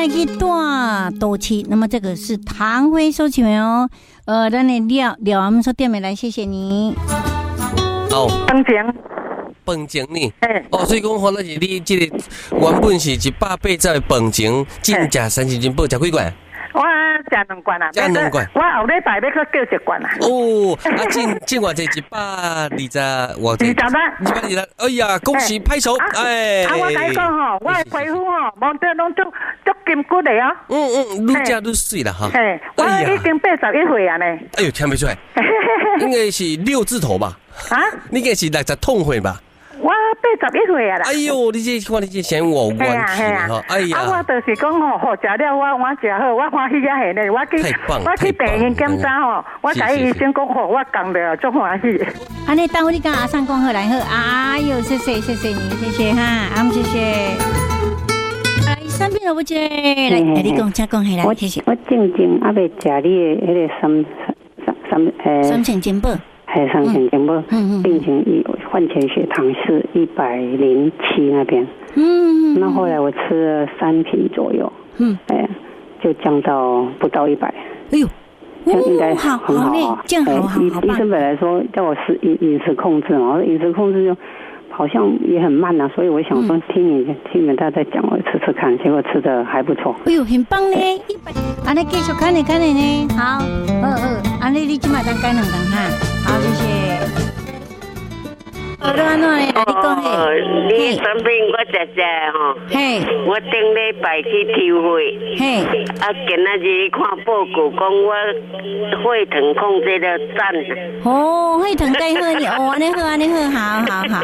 爱去大都市，那么这个是唐辉收起源哦。咱的廖我们说店美来，谢谢你。 哦，饭前呢？所以讲，可能是你这个原本是180的饭前，进食30斤饱，食几罐？ 我食2罐啊， 食2罐。 我后礼拜要去叫1罐啊。 哦，进偌济120偌济？120。哎呀，恭喜拍手！哎。 我甲你讲吼，我的皮肤吼，摸得拢足筋骨的哦。 愈食愈水啦哈。 我已经81岁啊呢。 哎呦，听不出来，应该是6字头吧？ 啊？ 你应该是60痛岁吧？ 我81岁啊啦！ 哎呦，你这看你这显我冤气哈！哎呀， 我就是讲吼，好食了我食好，我欢喜啊下呢。我去病院检查吼，我甲医生讲吼，我讲了足欢喜。 安尼，待会你跟阿桑讲好来好。哎呦，谢谢你，谢谢哈，谢谢。来，三品萝卜姐，来，你讲，请讲下来，谢谢。 我正还未食你的迄个三千金宝。 3000斤不，病情换前血糖是107那边，那后来我吃了3瓶左右，就降到不到100， 哎呦， 这样应该很好啊，这样好， 医生本来说叫我饮食控制嘛，我说饮食控制就好像也很慢啊，所以我想说听你们大家在讲，我吃看，结果吃的还不错。 哎呦，很棒呢！100，安尼继续看你呢，好，安尼你今晚当改2顿哈，好，谢谢。好的，安怎呢？你讲嘿。 你产品我食吼， 嘿， 我顶礼拜去抽血， 嘿， 今仔日看报告讲我血糖控制了赞。 哦，血糖改好呢，安尼好，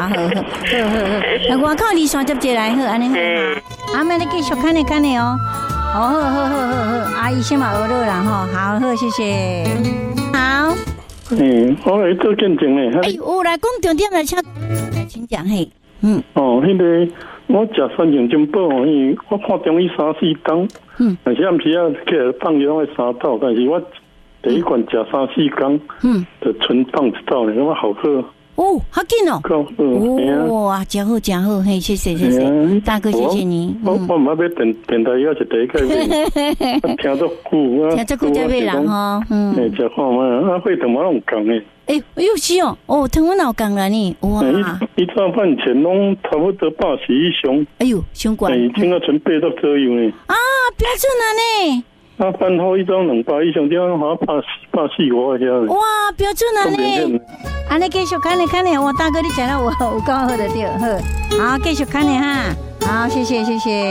外口2-30节来好，安尼好。阿妹，你继续看你哦。好，阿姨先嘛学了啦吼，好，谢谢。好。 我来做见证嘞。 有来讲重点来，请讲嘿。 迄个我食3000斤饱，我看中医3-4天，但是暗时啊起来放药要3道，但是我第一罐食3-4天，就纯放1道嘞，我好喝。 哦，好紧哦！哇，真好，嘿，谢谢，大哥，谢谢你。 我唔要电台要是第一个，听足久啊， 听足久才买人吼， 食看嘛，血糖我拢降诶。 哎呦是哦，糖我哪有降了呢？哇！ 一早饭前拢差不多80以上。 哎呦，伤高。 现在纯80左右呢。 啊，标准了呢。 饭后一周200以上，这样好像84-85遐。 哇，标准了呢！安尼继续看你，我大哥你讲了我有够好的对，好，继续看你哈，好，谢谢。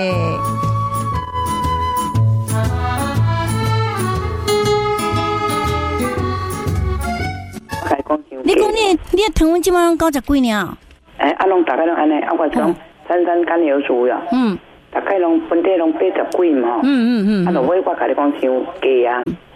你讲你的糖分今晚90几呢？ 拢大概拢安尼，我讲三甘油素呀，大概拢本地拢80几嘛，就我甲你讲伤低啊，